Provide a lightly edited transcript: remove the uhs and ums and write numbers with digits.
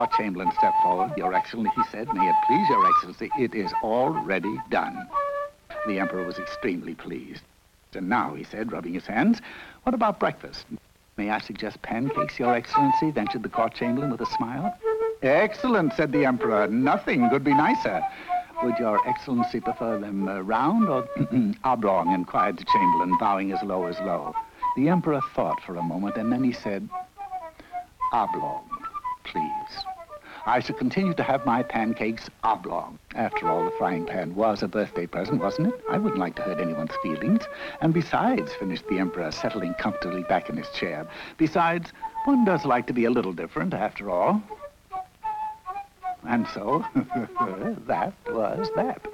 Chamberlain stepped forward. Your Excellency, he said, may it please your Excellency, it is already done. The Emperor was extremely pleased. And now, he said, rubbing his hands, what about breakfast? May I suggest pancakes, Your Excellency? Ventured the Court Chamberlain with a smile. Excellent, said the Emperor. Nothing could be nicer. Would Your Excellency prefer them round or oblong? Inquired the Chamberlain, bowing as low as low. The Emperor thought for a moment, and then he said, oblong, please. I shall continue to have my pancakes oblong. After all, the frying pan was a birthday present, wasn't it? I wouldn't like to hurt anyone's feelings. And besides, finished the Emperor, settling comfortably back in his chair, besides, one does like to be a little different, after all. And so, that was that.